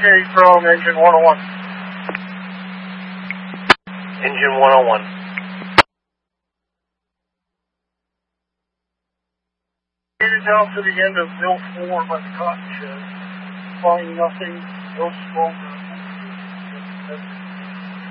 okay from engine 101. Engine 101. Made it down to the end of Mill 4 by the cotton shed. Find nothing, no smoke.